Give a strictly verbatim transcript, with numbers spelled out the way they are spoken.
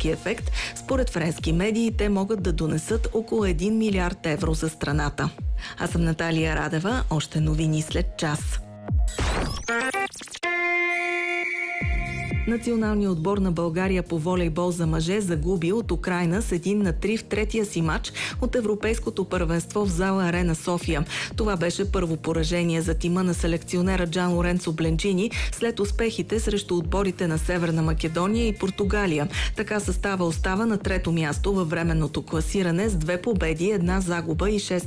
психологически ефект. Според френски медии те могат да донесат около един милиард евро за страната. Аз съм Наталия Радева, още новини след час. Националният отбор на България по волейбол за мъже загуби от Украйна с един на три в третия си матч от Европейското първенство в зала Арена София. Това беше първо поражение за тима на селекционера Джан Лоренцо Бленджини след успехите срещу отборите на Северна Македония и Португалия. Така състава остава на трето място във временното класиране с две победи, една загуба и шест